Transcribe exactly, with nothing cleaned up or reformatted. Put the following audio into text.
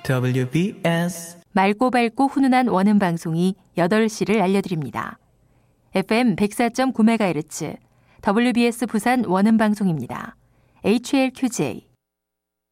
더블유 비 에스 맑고 밝고 훈훈한 원음 방송이 여덟 시를 알려드립니다. 에프엠 백사 점 구 메가헤르츠 더블유 비 에스 부산 원음 방송입니다. 에이치 엘 큐 제이